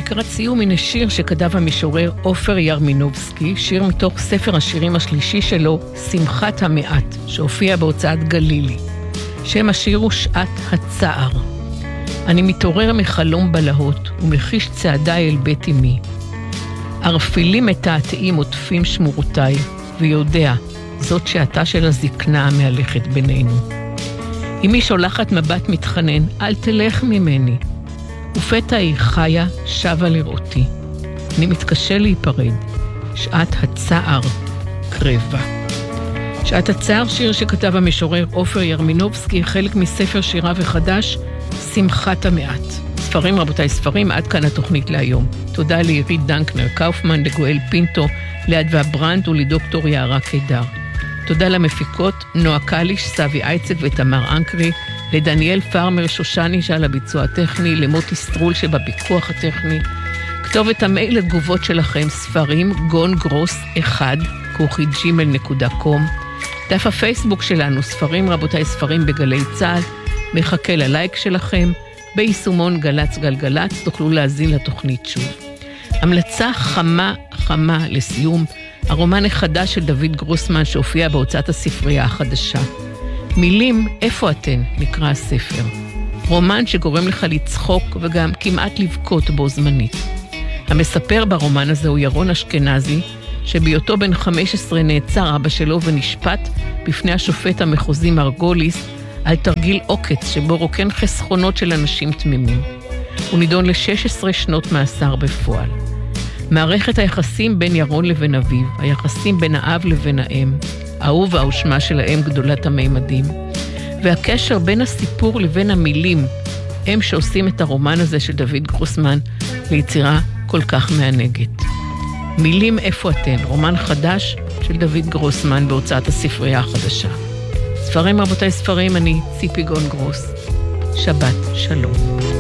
לקראת סיום הנה שיר שכתב המשורר עופר ירמינובסקי, שיר מתוך ספר השירים השלישי שלו, שמחת המעט, שהופיע בהוצאת גלילי. שם השיר הוא שעת הצער. אני מתעורר מחלום בלהות ומחיש צעדיי אל בית אמי. ערפילים מתעתעים עוטפים שמורותיי, ויודע, זאת שעתה של הזקנה המהלכת בינינו. אמי שולחת מבט מתחנן, אל תלך ממני. ופתע היא חיה, שבה לראותי. אני מתקשה להיפרד. שעת הצער קרבה. שעת הצער, שיר שכתב המשורר עופר ירמינובסקי, חלק מספר שיריו החדש, שמחת המעט. ספרים, רבותיי, ספרים, עד כאן התוכנית להיום. תודה לעירית דנקנר קאופמן, לגואל פינטו, לאדווה ברנד ולדוקטור יערה קידר. תודה למפיקות נועה קליש, סבי אייצק ותמר אנקרי, לדניאל פארמר שושני שעל הביצוע הטכני, למוטי סטרול שבפיקוח הטכני. כתובת המייל לתגובות שלכם, ספרים gongros1@gmail.com. דף הפייסבוק שלנו, ספרים, רבותיי, ספרים בגלי צהל, מחכה ללייק שלכם. ביישומון גלץ גלגלץ תוכלו להזין לתוכנית שוב. המלצה חמה לסיום, הרומן החדש של דוד גרוסמן שהופיע בהוצאת הספרייה החדשה. מילים, איפה אתן? נקרא הספר. רומן שגורם לך לצחוק וגם כמעט לבכות בו זמנית. המספר ברומן הזה הוא ירון אשכנזי, שבהיותו בן 15 נעצר אבא שלו ונשפט בפני השופט המחוזי מרגוליס על תרגיל עוקץ שבו רוקן חסכונות של אנשים תמימים. הוא נידון ל-16 שנות מאסר בפועל. מערכת היחסים בין ירון לבין אביו, היחסים בין האב לבין האם, האהוב והאושמה של האם גדולת המימדים, והקשר בין הסיפור לבין המילים, הם שעושים את הרומן הזה של דוד גרוסמן ליצירה כל כך מענגת. מילים, איפה אתן? רומן חדש של דוד גרוסמן בהוצאת הספרייה החדשה. ספרים, רבותיי, ספרים, אני ציפי גון גרוס. שבת שלום.